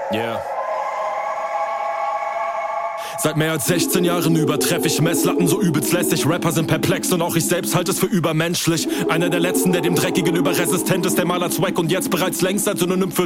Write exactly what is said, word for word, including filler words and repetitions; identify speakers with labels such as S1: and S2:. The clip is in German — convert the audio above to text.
S1: Yeah. Seit mehr als sechzehn Jahren übertreffe ich Messlatten so übelst lässig. Rapper sind perplex und auch ich selbst halte es für übermenschlich. Einer der letzten, der dem Dreck gegenüber resistent ist, der mal als Wack und jetzt bereits längst als Synonym für